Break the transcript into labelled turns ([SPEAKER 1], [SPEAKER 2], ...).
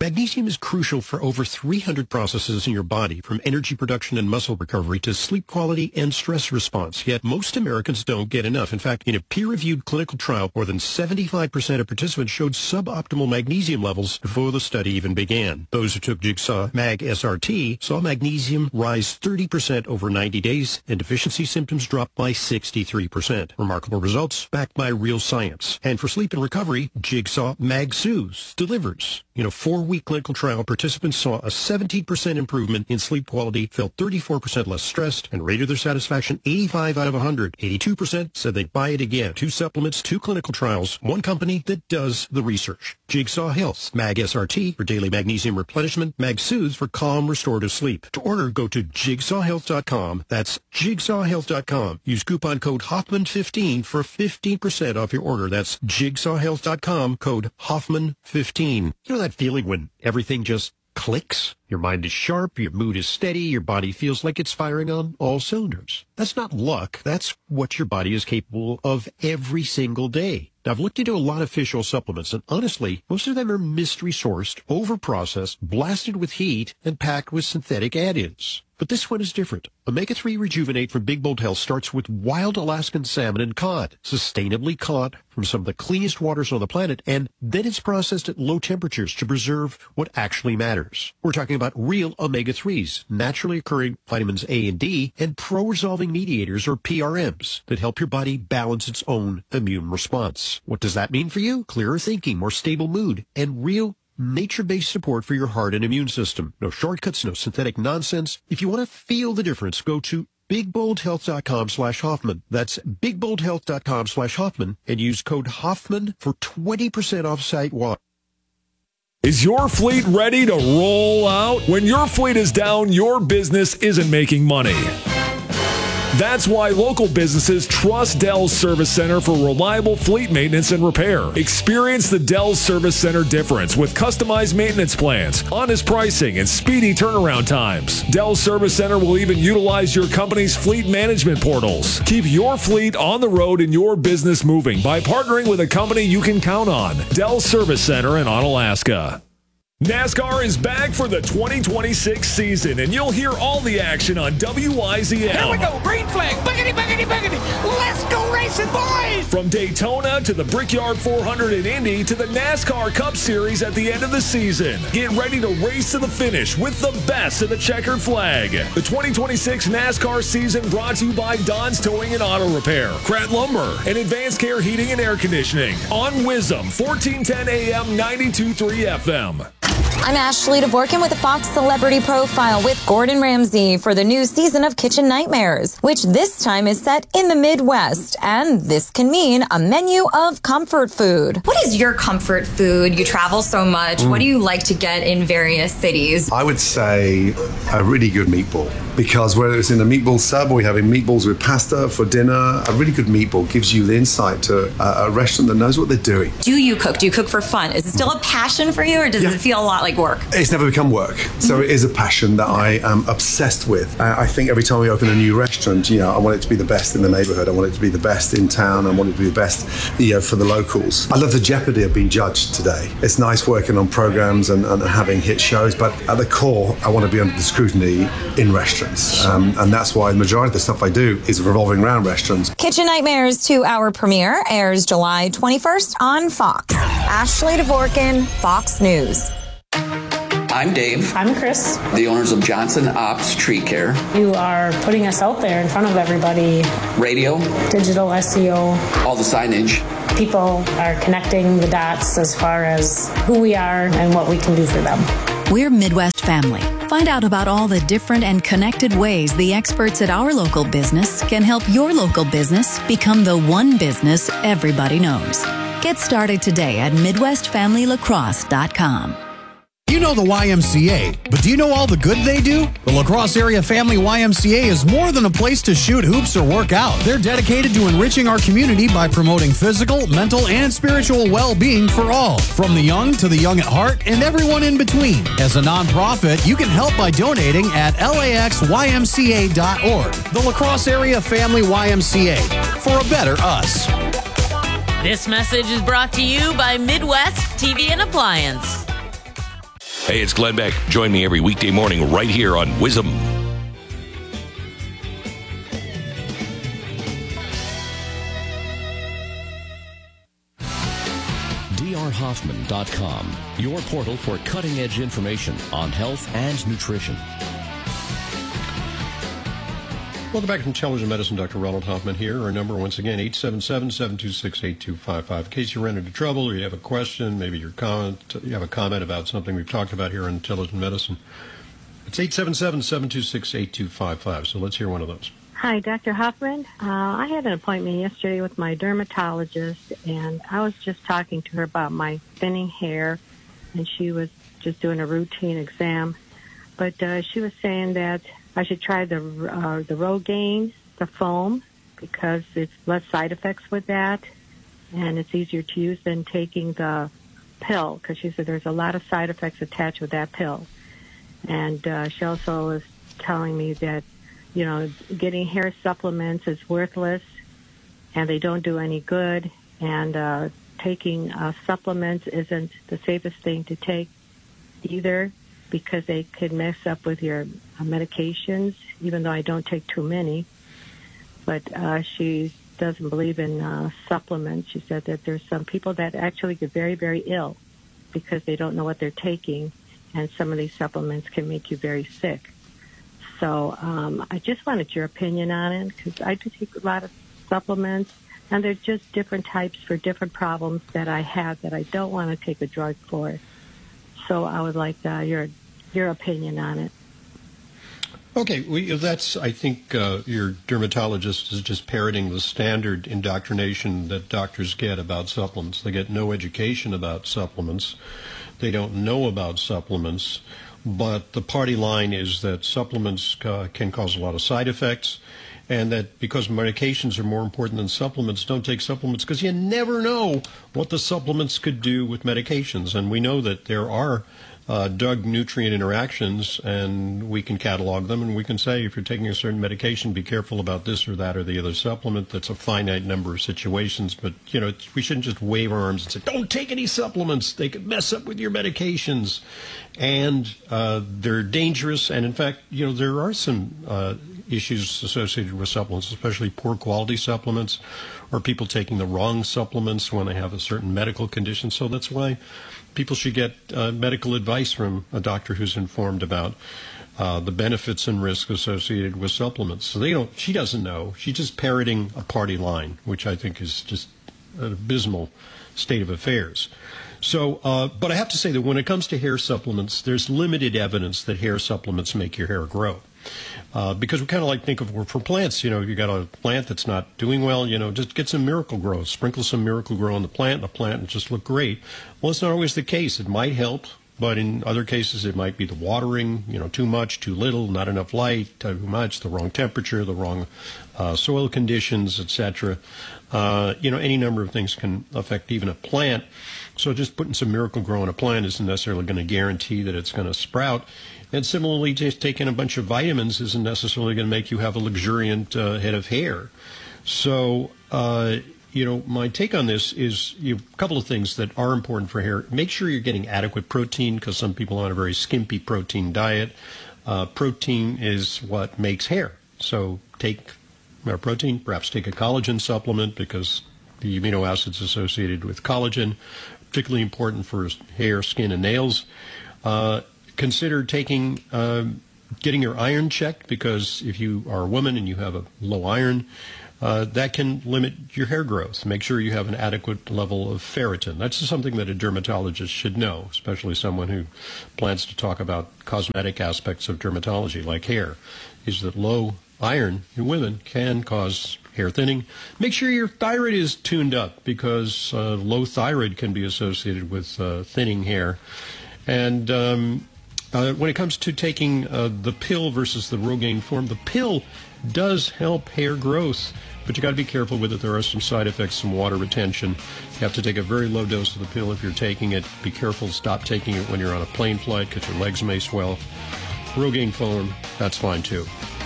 [SPEAKER 1] Magnesium is crucial for over 300 processes in your body, from energy production and muscle recovery to sleep quality and stress response. Yet most Americans don't get enough. In fact, in a peer-reviewed clinical trial, more than 75% of participants showed suboptimal magnesium levels before the study even began. Those who took Jigsaw Mag SRT saw magnesium rise 30% over 90 days, and deficiency symptoms dropped by 63%. Remarkable results backed by real science. And for sleep and recovery, Jigsaw Mag Soothes delivers. In a 4-week clinical trial, participants saw a 17% improvement in sleep quality, felt 34% less stressed, and rated their satisfaction 85 out of 100. 82% said they'd buy it again. 2 supplements, 2 clinical trials, 1 company that does the research. Jigsaw Health, Mag SRT for daily magnesium replenishment, Mag Soothes for calm, restorative sleep. To order, go to jigsawhealth.com. That's jigsawhealth.com. Use coupon code Hoffman15 for 15% off your order. That's jigsawhealth.com, code Hoffman15. You know that feeling when everything just clicks? Your mind is sharp, your mood is steady, your body feels like it's firing on all cylinders. That's not luck. That's what your body is capable of every single day. Now, I've looked into a lot of fish oil supplements, and honestly, most of them are mystery-sourced, over-processed, blasted with heat, and packed with synthetic add-ins. But this one is different. Omega-3 Rejuvenate from Big Bold Health starts with wild Alaskan salmon and cod, sustainably caught from some of the cleanest waters on the planet, and then it's processed at low temperatures to preserve what actually matters. We're talking about real omega-3s, naturally occurring vitamins A and D, and pro-resolving mediators, or PRMs, that help your body balance its own immune response. What does that mean for you? Clearer thinking, more stable mood, and real nature-based support for your heart and immune system. No shortcuts, no synthetic nonsense. If you want to feel the difference, go to BigBoldHealth.com/Hoffman. That's BigBoldHealth.com/Hoffman and use code Hoffman for 20% off site-wide.
[SPEAKER 2] Is your fleet ready to roll out? When your fleet is down, your business isn't making money. That's why local businesses trust Dell's Service Center for reliable fleet maintenance and repair. Experience the Dell's Service Center difference with customized maintenance plans, honest pricing, and speedy turnaround times. Dell's Service Center will even utilize your company's fleet management portals. Keep your fleet on the road and your business moving by partnering with a company you can count on. Dell's Service Center in Onalaska. NASCAR is back for the 2026 season, and you'll hear all the action on WIZM.
[SPEAKER 3] Here we go, green flag, buggity, buggity, buggity. Let's go racing, boys!
[SPEAKER 2] From Daytona to the Brickyard 400 in Indy to the NASCAR Cup Series at the end of the season. Get ready to race to the finish with the best of the checkered flag. The 2026 NASCAR season brought to you by Don's Towing and Auto Repair, Pratt Lumber, and Advanced Care Heating and Air Conditioning on Wisdom, 1410 AM, 92.3 FM.
[SPEAKER 4] I'm Ashley Dvorkin with a Fox Celebrity Profile with Gordon Ramsay for the new season of Kitchen Nightmares, which this time is set in the Midwest. And this can mean a menu of comfort food.
[SPEAKER 5] What is your comfort food? You travel so much. What do you like to get in various cities?
[SPEAKER 6] I would say a really good meatball, because whether it's in a meatball sub or we're having meatballs with pasta for dinner, a really good meatball gives you the insight to a restaurant that knows what they're doing.
[SPEAKER 5] Do you cook? Do you cook for fun? Is it still a passion for you, or does it feel a lot like work?
[SPEAKER 6] It's never become work. So it is a passion that I am obsessed with. I think every time we open a new restaurant, I want it to be the best in the neighborhood. I want it to be the best in town. I want it to be the best, for the locals. I love the jeopardy of being judged today. It's nice working on programs and having hit shows, but at the core, I want to be under the scrutiny in restaurants. And that's why the majority of the stuff I do is revolving around restaurants.
[SPEAKER 4] Kitchen Nightmares 2-hour premiere airs July 21st on Fox. Ashley Dvorkin, Fox News.
[SPEAKER 7] I'm Dave.
[SPEAKER 8] I'm Chris.
[SPEAKER 7] The owners of Johnson Ops Tree Care.
[SPEAKER 8] You are putting us out there in front of everybody.
[SPEAKER 7] Radio.
[SPEAKER 8] Digital SEO.
[SPEAKER 7] All the signage.
[SPEAKER 8] People are connecting the dots as far as who we are and what we can do for them.
[SPEAKER 9] We're Midwest Family. Find out about all the different and connected ways the experts at our local business can help your local business become the one business everybody knows. Get started today at MidwestFamilyLacrosse.com.
[SPEAKER 10] You know the YMCA, but do you know all the good they do? The La Crosse Area Family YMCA is more than a place to shoot hoops or work out. They're dedicated to enriching our community by promoting physical, mental, and spiritual well-being for all, from the young to the young at heart and everyone in between. As a nonprofit, you can help by donating at laxymca.org. The La Crosse Area Family YMCA, for a better us.
[SPEAKER 11] This message is brought to you by Midwest TV and Appliance. Hey, it's Glenn Beck. Join me every weekday morning right here on WIZM.
[SPEAKER 12] drhoffman.com, your portal for cutting-edge information on health and nutrition.
[SPEAKER 1] Welcome back to Intelligent Medicine. Dr. Ronald Hoffman here. Our number, once again, 877-726-8255. In case you run into trouble or you have a question, maybe you have a comment about something we've talked about here on Intelligent Medicine, it's 877-726-8255. So let's hear one of those.
[SPEAKER 13] Hi, Dr. Hoffman. I had an appointment yesterday with my dermatologist, and I was just talking to her about my thinning hair, and she was just doing a routine exam. But she was saying that I should try the Rogaine, the foam, because it's less side effects with that, and it's easier to use than taking the pill, because she said there's a lot of side effects attached with that pill. And she also was telling me that, you know, getting hair supplements is worthless, and they don't do any good, and taking supplements isn't the safest thing to take either, because they could mess up with your medications, even though I don't take too many. But she doesn't believe in supplements. She said that there's some people that actually get very, very ill because they don't know what they're taking, and some of these supplements can make you very sick. So I just wanted your opinion on it, because I do take a lot of supplements, and they're just different types for different problems that I have that I don't want to take a drug for. So I would like your opinion on it.
[SPEAKER 1] Okay, that's, I think your dermatologist is just parroting the standard indoctrination that doctors get about supplements. They get no education about supplements. They don't know about supplements. But the party line is that supplements can cause a lot of side effects, and that because medications are more important than supplements, don't take supplements, because you never know what the supplements could do with medications. And we know that there are drug-nutrient interactions, and we can catalog them, and we can say, if you're taking a certain medication, be careful about this or that or the other supplement. That's a finite number of situations, but, you know, we shouldn't just wave our arms and say, don't take any supplements. They could mess up with your medications, and they're dangerous. And, in fact, you know, there are some issues associated with supplements, especially poor quality supplements, or people taking the wrong supplements when they have a certain medical condition. So that's why people should get medical advice from a doctor who's informed about the benefits and risks associated with supplements. So she doesn't know. She's just parroting a party line, which I think is just an abysmal state of affairs. So, but I have to say that when it comes to hair supplements, there's limited evidence that hair supplements make your hair grow. Because we kind of think of, for plants, you know, you got a plant that's not doing well, you know, just get some Miracle-Gro, sprinkle some Miracle-Gro on the plant, and the plant will just look great. Well, it's not always the case. It might help, but in other cases it might be the watering, you know, too much, too little, not enough light, too much, the wrong temperature, the wrong soil conditions, etc. You know, any number of things can affect even a plant. So just putting some Miracle-Gro on a plant isn't necessarily going to guarantee that it's going to sprout. And similarly, just taking a bunch of vitamins isn't necessarily going to make you have a luxuriant head of hair. So, you know, my take on this is a couple of things that are important for hair. Make sure you're getting adequate protein, because some people are on a very skimpy protein diet. Protein is what makes hair. So take protein, perhaps take a collagen supplement, because the amino acids associated with collagen, particularly important for hair, skin, and nails. Consider taking, getting your iron checked, because if you are a woman and you have a low iron, that can limit your hair growth. Make sure you have an adequate level of ferritin. That's something that a dermatologist should know, especially someone who plans to talk about cosmetic aspects of dermatology, like hair, is that low iron in women can cause hair thinning. Make sure your thyroid is tuned up, because low thyroid can be associated with thinning hair. And when it comes to taking the pill versus the Rogaine form, the pill does help hair growth, but you got to be careful with it. There are some side effects, some water retention. You have to take a very low dose of the pill if you're taking it. Be careful, stop taking it when you're on a plane flight, because your legs may swell. Rogaine foam, that's fine too.